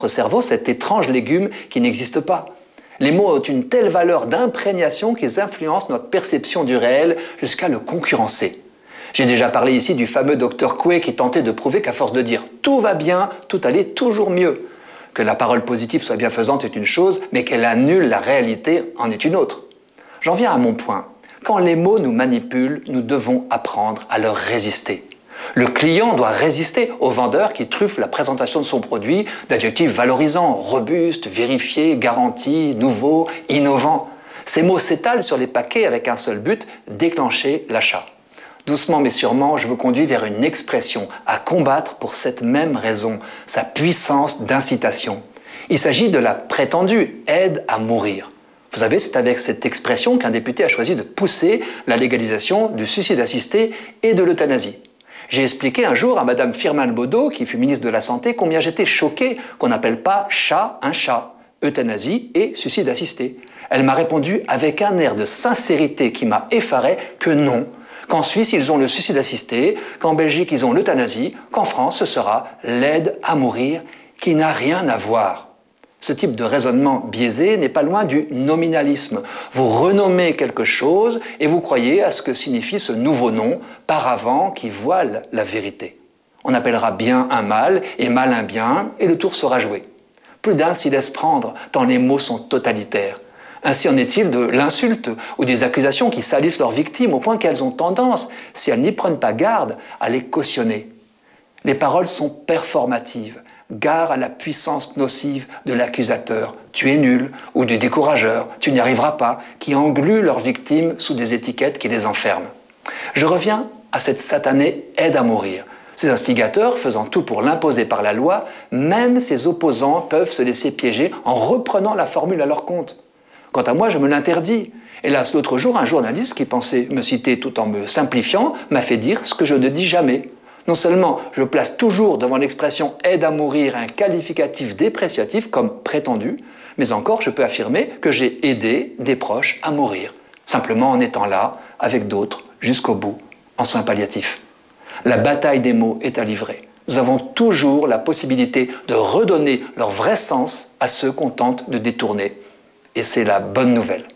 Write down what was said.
Notre cerveau, cet étrange légume qui n'existe pas. Les mots ont une telle valeur d'imprégnation qu'ils influencent notre perception du réel jusqu'à le concurrencer. J'ai déjà parlé ici du fameux Dr Coué qui tentait de prouver qu'à force de dire « tout va bien », tout allait toujours mieux. Que la parole positive soit bienfaisante est une chose, mais qu'elle annule la réalité en est une autre. J'en viens à mon point. Quand les mots nous manipulent, nous devons apprendre à leur résister. Le client doit résister au vendeur qui truffe la présentation de son produit d'adjectifs valorisants, robustes, vérifiés, garantis, nouveaux, innovants. Ces mots s'étalent sur les paquets avec un seul but, déclencher l'achat. Doucement mais sûrement, je vous conduis vers une expression à combattre pour cette même raison, sa puissance d'incitation. Il s'agit de la prétendue aide à mourir. Vous savez, c'est avec cette expression qu'un député a choisi de pousser la légalisation du suicide assisté et de l'euthanasie. J'ai expliqué un jour à Madame Firmin Baudot, qui fut ministre de la Santé, combien j'étais choqué qu'on n'appelle pas chat un chat, euthanasie et suicide assisté. Elle m'a répondu avec un air de sincérité qui m'a effaré que non, qu'en Suisse ils ont le suicide assisté, qu'en Belgique ils ont l'euthanasie, qu'en France ce sera l'aide à mourir, qui n'a rien à voir. Ce type de raisonnement biaisé n'est pas loin du nominalisme. Vous renommez quelque chose et vous croyez à ce que signifie ce nouveau nom, paravent qui voile la vérité. On appellera bien un mal et mal un bien et le tour sera joué. Plus d'un s'y laisse prendre tant les mots sont totalitaires. Ainsi en est-il de l'insulte ou des accusations qui salissent leurs victimes au point qu'elles ont tendance, si elles n'y prennent pas garde, à les cautionner. Les paroles sont performatives. Gare à la puissance nocive de l'accusateur, tu es nul, ou du décourageur, tu n'y arriveras pas, qui engluent leurs victimes sous des étiquettes qui les enferment. Je reviens à cette satanée aide à mourir. Ces instigateurs, faisant tout pour l'imposer par la loi, même ses opposants peuvent se laisser piéger en reprenant la formule à leur compte. Quant à moi, je me l'interdis. Hélas, l'autre jour, un journaliste qui pensait me citer tout en me simplifiant m'a fait dire ce que je ne dis jamais. Non seulement je place toujours devant l'expression « aide à mourir » un qualificatif dépréciatif comme prétendu, mais encore je peux affirmer que j'ai aidé des proches à mourir, simplement en étant là, avec d'autres, jusqu'au bout, en soins palliatifs. La bataille des mots est à livrer. Nous avons toujours la possibilité de redonner leur vrai sens à ceux qu'on tente de détourner. Et c'est la bonne nouvelle.